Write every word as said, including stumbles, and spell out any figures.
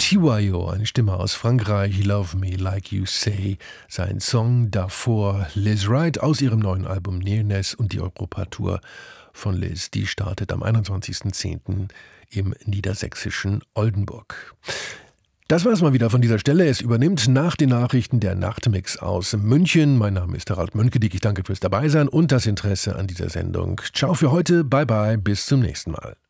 T Y O, eine Stimme aus Frankreich, Love Me Like You Say. Sein Song davor Liz Wright aus ihrem neuen Album Nearness, und die Europatour von Liz, die startet am einundzwanzigsten zehnten im niedersächsischen Oldenburg. Das war es mal wieder von dieser Stelle. Es übernimmt nach den Nachrichten der Nachtmix aus München. Mein Name ist Harald Mönkedick. Ich danke fürs Dabeisein und das Interesse an dieser Sendung. Ciao für heute, bye bye, bis zum nächsten Mal.